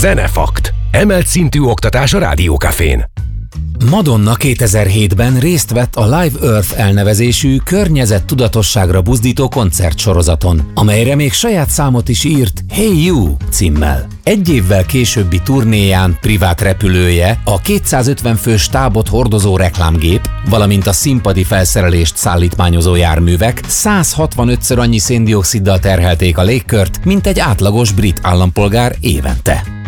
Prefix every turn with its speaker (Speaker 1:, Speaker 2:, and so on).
Speaker 1: Zenefakt. Emelt szintű oktatás a Rádiókafén.
Speaker 2: Madonna 2007-ben részt vett a Live Earth elnevezésű környezettudatosságra buzdító koncertsorozaton, amelyre még saját számot is írt Hey You címmel. Egy évvel későbbi turnéján privát repülője, a 250 fős stábot hordozó reklámgép, valamint a színpadi felszerelést szállítmányozó járművek 165-ször annyi szén-dioxiddal terhelték a légkört, mint egy átlagos brit állampolgár évente.